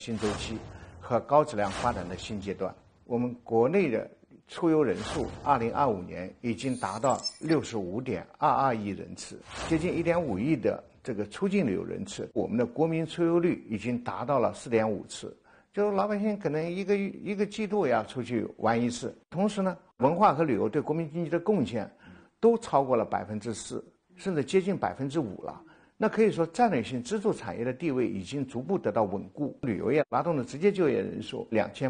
新周期和高质量发展的新阶段。我们国内的出游人数2025年已经达到65.22亿人次，接近1.5亿的这个出境旅游人次。我们的国民出游率已经达到了4.5次，就是老百姓可能一个季度也要出去玩一次。同时呢，文化和旅游对国民经济的贡献都超过了4%，甚至接近5%了。那可以说，战略性支柱产业的地位已经逐步得到稳固。旅游业拉动的直接就业人数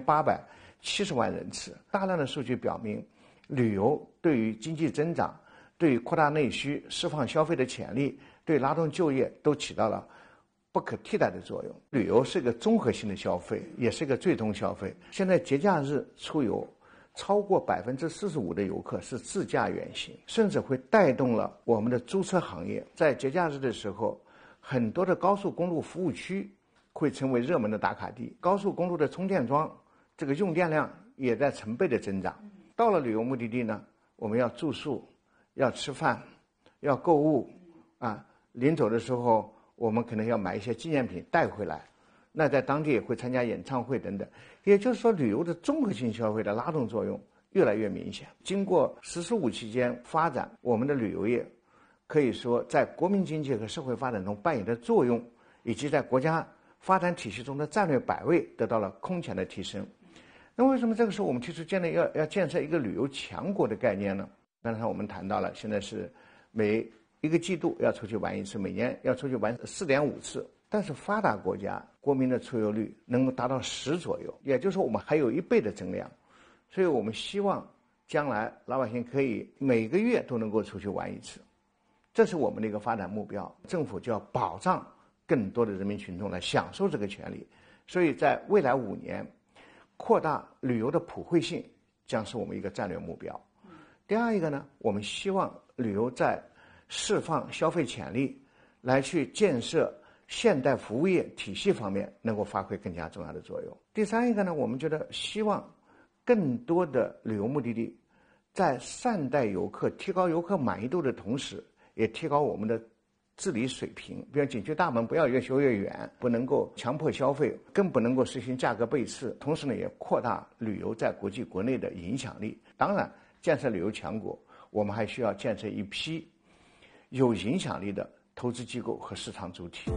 2870万人次。大量的数据表明，旅游对于经济增长、对于扩大内需、释放消费的潜力、对拉动就业都起到了不可替代的作用。旅游是一个综合性的消费，也是一个最终消费。现在节假日出游，超过45%的游客是自驾远行，甚至会带动了我们的租车行业。在节假日的时候，很多的高速公路服务区会成为热门的打卡地，高速公路的充电桩这个用电量也在成倍的增长。到了旅游目的地呢，我们要住宿，要吃饭，要购物临走的时候我们可能要买一些纪念品带回来，那在当地也会参加演唱会等等。也就是说，旅游的综合性消费的拉动作用越来越明显。经过“十四五”期间发展，我们的旅游业可以说在国民经济和社会发展中扮演的作用，以及在国家发展体系中的战略摆位得到了空前的提升。那为什么这个时候我们提出要建设一个旅游强国的概念呢？刚才我们谈到了，现在是每一个季度要出去玩一次，每年要出去玩4.5次。但是发达国家国民的出游率能够达到10左右，也就是说我们还有1倍的增量。所以我们希望将来老百姓可以每个月都能够出去玩一次，这是我们的一个发展目标。政府就要保障更多的人民群众来享受这个权利。所以在未来5年，扩大旅游的普惠性将是我们一个战略目标。第二一个呢，我们希望旅游在释放消费潜力，来去建设现代服务业体系方面能够发挥更加重要的作用。第三一个呢，我们觉得希望更多的旅游目的地在善待游客、提高游客满意度的同时，也提高我们的治理水平。比如景区大门不要越修越远，不能够强迫消费，更不能够实行价格背刺。同时呢，也扩大旅游在国际国内的影响力。当然，建设旅游强国，我们还需要建设一批有影响力的投资机构和市场主体。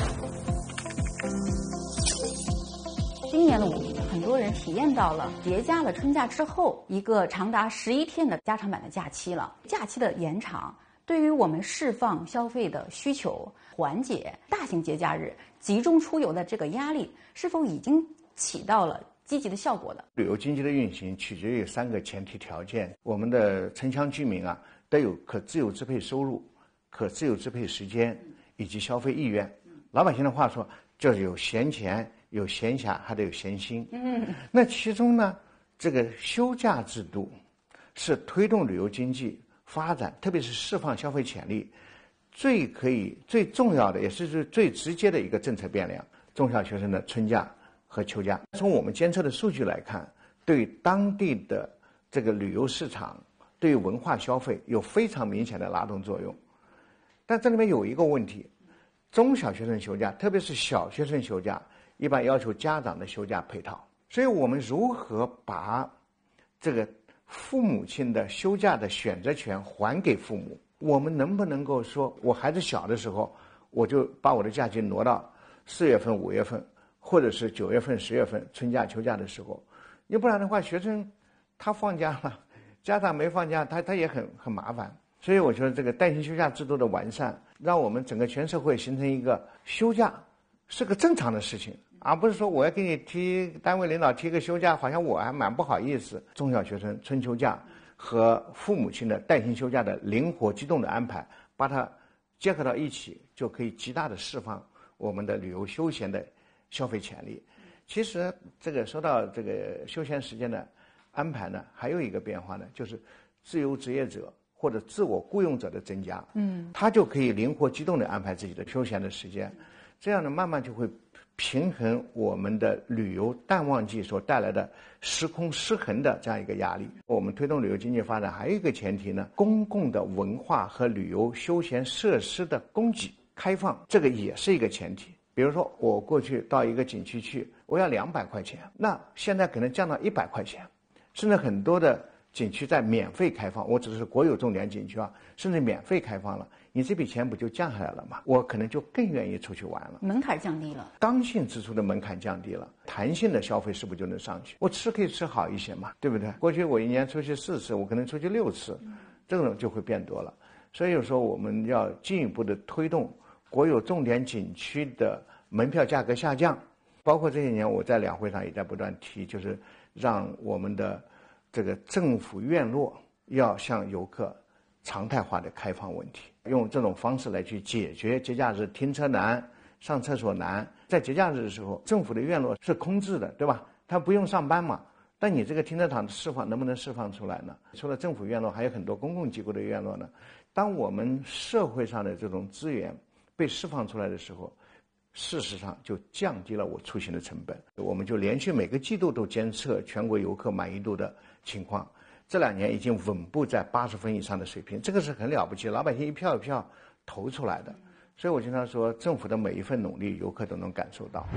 今年的5一，很多人体验到了节假了春假之后一个长达11天的加长版的假期了。假期的延长对于我们释放消费的需求、缓解大型节假日集中出游的这个压力，是否已经起到了积极的效果的？ 旅游经济的运行取决于3个前提条件：我们的城乡居民都有可自由支配收入、可自由支配时间以及消费意愿。老百姓的话说，就是有闲钱、有闲暇，还得有闲心。那其中呢，这个休假制度是推动旅游经济发展，特别是释放消费潜力最重要的，也是最直接的一个政策变量。中小学生的春假和秋假，从我们监测的数据来看，对当地的这个旅游市场、对文化消费有非常明显的拉动作用。但这里面有一个问题，中小学生休假，特别是小学生休假，一般要求家长的休假配套。所以我们如何把这个父母亲的休假的选择权还给父母？我们能不能够说，我孩子小的时候，我就把我的假期挪到4月份、5月份，或者是9月份、10月份春假、秋假的时候？要不然的话，学生他放假了，家长没放假，他也很麻烦。所以我觉得这个带薪休假制度的完善，让我们整个全社会形成一个休假是个正常的事情，而不是说我要给你单位领导提个休假，好像我还蛮不好意思。中小学生春秋假和父母亲的带薪休假的灵活机动的安排，把它结合到一起，就可以极大的释放我们的旅游休闲的消费潜力。其实这个说到这个休闲时间的安排呢，还有一个变化呢，就是自由职业者或者自我雇佣者的增加，他就可以灵活机动地安排自己的休闲的时间，这样呢，慢慢就会平衡我们的旅游淡旺季所带来的时空失衡的这样一个压力。我们推动旅游经济发展还有一个前提呢，公共的文化和旅游休闲设施的供给开放，这个也是一个前提。比如说我过去到一个景区去， 我要200块钱，那现在可能降到100块钱，甚至很多的景区在免费开放，我指的是国有重点景区啊，甚至免费开放了，你这笔钱不就降下来了吗？我可能就更愿意出去玩了， 门槛降低了， 刚性支出的门槛降低了，弹性的消费是不是就能上去？我吃可以吃好一些嘛，对不对？过去我1年出去4次，我可能出去6次，这种就会变多了。所以有时候我们要进一步的推动国有重点景区的门票价格下降，包括这些年我在两会上也在不断提，就是让我们的这个政府院落要向游客常态化的开放问题，用这种方式来去解决节假日停车难、上厕所难。在节假日的时候，政府的院落是空置的，对吧？他不用上班嘛，但你这个停车场能不能释放出来呢？除了政府院落，还有很多公共机构的院落呢。当我们社会上的这种资源被释放出来的时候，事实上就降低了我出行的成本。我们就连续每个季度都监测全国游客满意度的情况，这2年已经稳步在80分以上的水平，这个是很了不起，老百姓一票一票投出来的。所以我经常说，政府的每一份努力，游客都能感受到。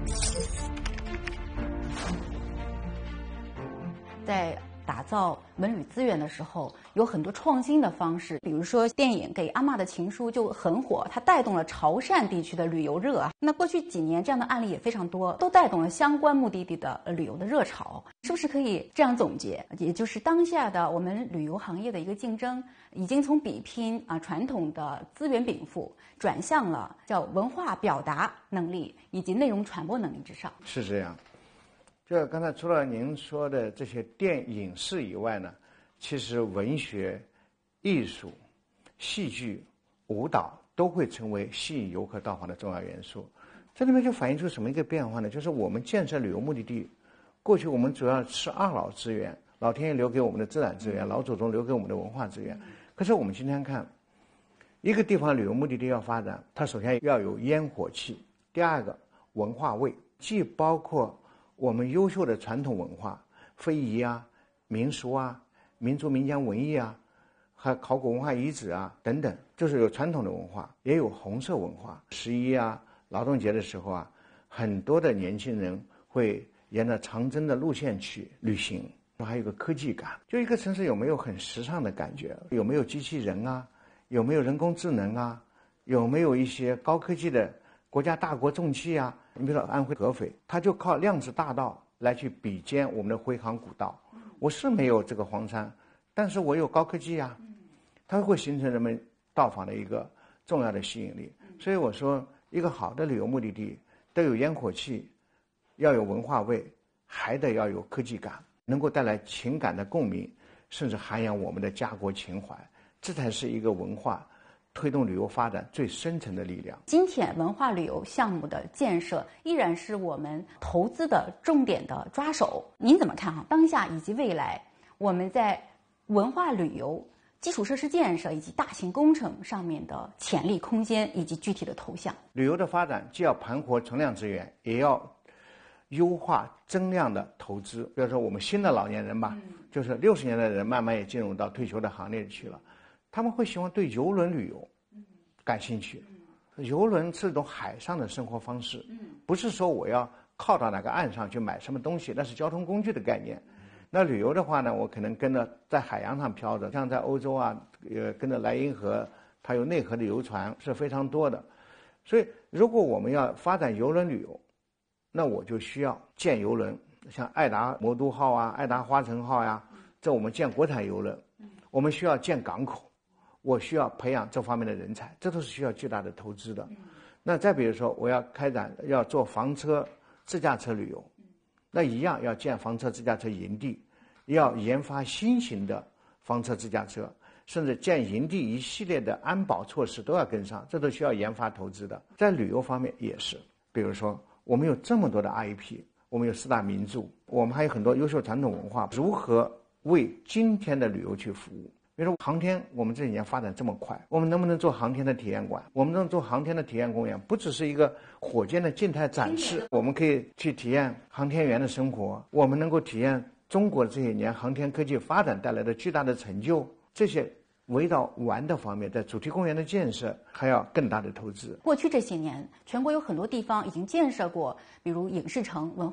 在打造文旅资源的时候，有很多创新的方式，比如说电影《给阿嬷的情书》就很火，它带动了潮汕地区的旅游热啊。那过去几年这样的案例也非常多，都带动了相关目的地的旅游的热潮。是不是可以这样总结？也就是当下的我们旅游行业的一个竞争，已经从比拼传统的资源禀赋，转向了叫文化表达能力以及内容传播能力之上。 是这样。就刚才除了您说的这些电影视以外呢，其实文学、艺术、戏剧、舞蹈都会成为吸引游客到访的重要元素。这里面就反映出什么一个变化呢？就是我们建设旅游目的地，过去我们主要吃2老资源，老天爷留给我们的自然资源，老祖宗留给我们的文化资源。可是我们今天看，一个地方旅游目的地要发展，它首先要有烟火气，第二个文化味，既包括我们优秀的传统文化、非遗啊、民俗啊、民族民间文艺啊，还有考古文化遗址啊等等，就是有传统的文化，也有红色文化。11啊、劳动节的时候啊，很多的年轻人会沿着长征的路线去旅行。还有个科技感，就一个城市有没有很时尚的感觉，有没有机器人啊，有没有人工智能啊，有没有一些高科技的国家大国重器啊。你比如说安徽合肥，它就靠量子大道来去比肩我们的徽杭古道。我是没有这个黄山，但是我有高科技啊，它会形成人们到访的一个重要的吸引力。所以我说，一个好的旅游目的地都有烟火气，要有文化味，还得要有科技感，能够带来情感的共鸣，甚至涵养我们的家国情怀，这才是一个文化推动旅游发展最深层的力量。 今天文化旅游项目的建设依然是我们投资的重点的抓手。您怎么看当下以及未来我们在文化旅游基础设施建设以及大型工程上面的潜力空间以及具体的投向？ 旅游的发展既要盘活存量资源，也要优化增量的投资。比如说我们新的老年人吧，就是60年的人慢慢也进入到退休的行列去了，他们会喜欢对邮轮旅游感兴趣。邮轮是一种海上的生活方式，不是说我要靠到哪个岸上去买什么东西，那是交通工具的概念。那旅游的话呢，我可能跟着在海洋上漂着，像在欧洲啊，跟着莱茵河，它有内河的游船是非常多的。所以如果我们要发展邮轮旅游，那我就需要建邮轮，像爱达魔都号啊、爱达花城号呀，这我们建国产邮轮。我们需要建港口，我需要培养这方面的人才，这都是需要巨大的投资的。那再比如说，我要做房车、自驾车旅游，那一样要建房车、自驾车营地，要研发新型的房车、自驾车，甚至建营地一系列的安保措施都要跟上，这都需要研发投资的。在旅游方面也是，比如说我们有这么多的 IP， 我们有4大名著，我们还有很多优秀传统文化，如何为今天的旅游去服务？比如说航天，我们这几年发展这么快，我们能不能做航天的体验馆？我们能做航天的体验公园，不只是一个火箭的静态展示，我们可以去体验航天员的生活，我们能够体验中国这些年航天科技发展带来的巨大的成就，这些围绕玩的方面，在主题公园的建设还要更大的投资。 过去这些年，全国有很多地方已经建设过，比如影视城、文